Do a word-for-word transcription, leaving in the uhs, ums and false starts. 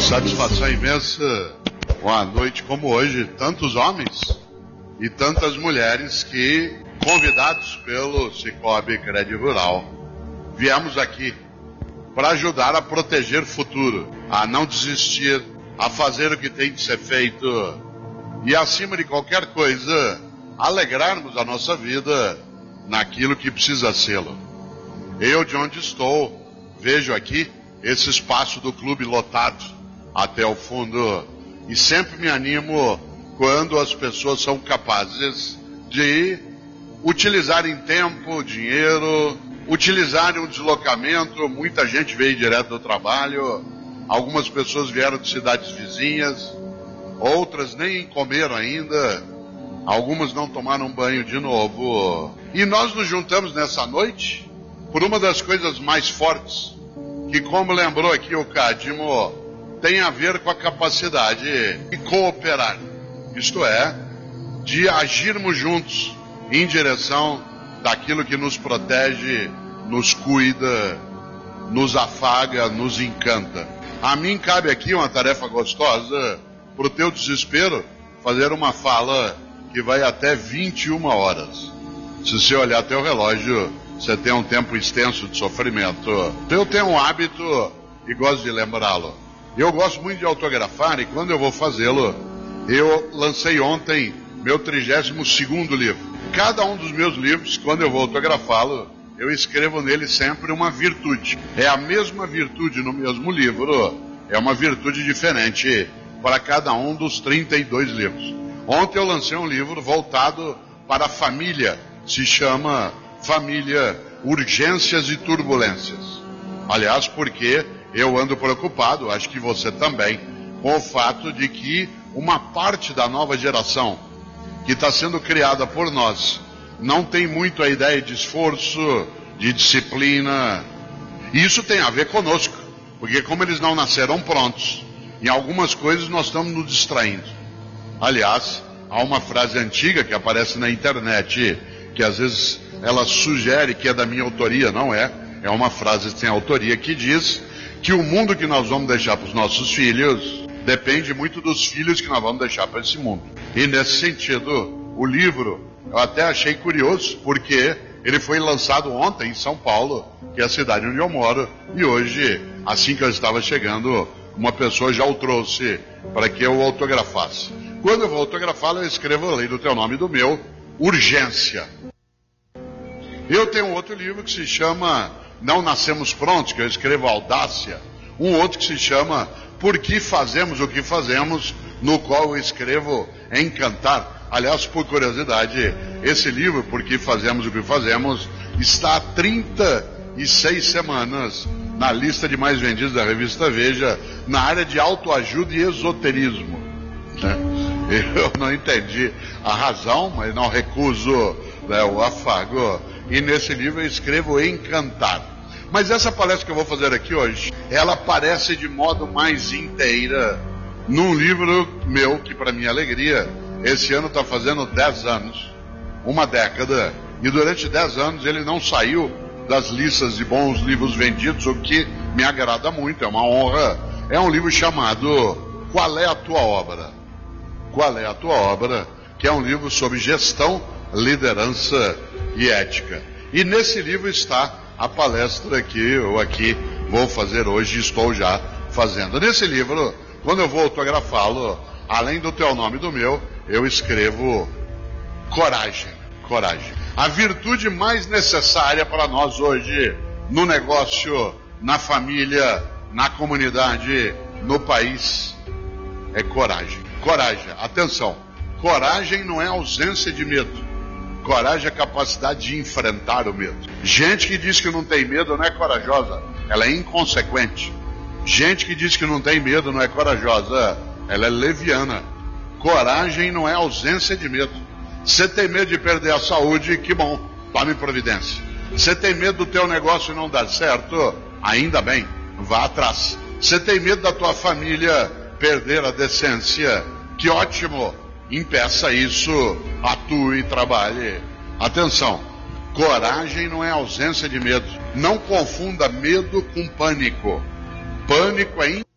Satisfação imensa, uma noite como hoje, tantos homens e tantas mulheres que, convidados pelo Cicobi Crédito Rural, viemos aqui para ajudar a proteger o futuro, a não desistir, a fazer o que tem de ser feito e, acima de qualquer coisa, alegrarmos a nossa vida naquilo que precisa sê-lo. Eu, de onde estou, vejo aqui esse espaço do clube lotado até o fundo e sempre me animo quando as pessoas são capazes de utilizarem tempo, dinheiro, utilizarem um deslocamento. Muita gente veio direto do trabalho, algumas pessoas vieram de cidades vizinhas, outras nem comeram ainda, algumas não tomaram banho de novo. E nós nos juntamos nessa noite por uma das coisas mais fortes, que, como lembrou aqui o Cadmo, tem a ver com a capacidade de cooperar, isto é, de agirmos juntos em direção daquilo que nos protege, nos cuida, nos afaga, nos encanta. A mim cabe aqui uma tarefa gostosa, para o teu desespero, fazer uma fala que vai até vinte e uma horas. Se você olhar teu relógio, você tem um tempo extenso de sofrimento. Eu tenho um hábito e gosto de lembrá-lo. Eu gosto muito de autografar e quando eu vou fazê-lo, eu lancei ontem meu trigésimo segundo livro. Cada um dos meus livros, quando eu vou autografá-lo, eu escrevo nele sempre uma virtude. É a mesma virtude no mesmo livro, é uma virtude diferente para cada um dos trinta e dois livros. Ontem eu lancei um livro voltado para a família, se chama Família, Urgências e Turbulências. Aliás, porque eu ando preocupado, acho que você também, com o fato de que uma parte da nova geração que está sendo criada por nós não tem muito a ideia de esforço, de disciplina. E isso tem a ver conosco, porque como eles não nasceram prontos, em algumas coisas nós estamos nos distraindo. Aliás, há uma frase antiga que aparece na internet, que às vezes ela sugere que é da minha autoria, não é? É uma frase sem autoria que diz que o mundo que nós vamos deixar para os nossos filhos depende muito dos filhos que nós vamos deixar para esse mundo. E nesse sentido, o livro eu até achei curioso, porque ele foi lançado ontem em São Paulo, que é a cidade onde eu moro, e hoje, assim que eu estava chegando, uma pessoa já o trouxe para que eu autografasse. Quando eu vou autografá-lo, eu escrevo além do teu nome e do meu, Urgência. Eu tenho um outro livro que se chama Não Nascemos Prontos, que eu escrevo Audácia. Um outro que se chama Por que Fazemos o que Fazemos, no qual eu escrevo Encantar. Aliás, por curiosidade, esse livro, Por que Fazemos o que Fazemos, está há trinta e seis semanas na lista de mais vendidos da revista Veja, na área de autoajuda e esoterismo. Eu não entendi a razão, mas não recuso, né, o afago. E nesse livro eu escrevo Encantar. Mas essa palestra que eu vou fazer aqui hoje, ela aparece de modo mais inteira num livro meu, que para minha alegria, esse ano está fazendo dez anos, uma década, e durante dez anos ele não saiu das listas de bons livros vendidos, o que me agrada muito, é uma honra. É um livro chamado Qual é a Tua Obra? Qual é a Tua Obra? Que é um livro sobre gestão, liderança e ética. E nesse livro está a palestra que eu aqui vou fazer hoje, estou já fazendo. Nesse livro, quando eu vou autografá-lo, além do teu nome e do meu, eu escrevo coragem, coragem. A virtude mais necessária para nós hoje, no negócio, na família, na comunidade, no país, é coragem. Coragem, atenção, coragem não é ausência de medo. Coragem é a capacidade de enfrentar o medo. Gente que diz que não tem medo não é corajosa, ela é inconsequente. Gente que diz que não tem medo não é corajosa, ela é leviana. Coragem não é ausência de medo. Você tem medo de perder a saúde, que bom, tome providência. Você tem medo do teu negócio não dar certo, ainda bem, vá atrás. Você tem medo da tua família perder a decência, que ótimo, impeça isso, atue e trabalhe. Atenção, coragem não é ausência de medo. Não confunda medo com pânico. Pânico é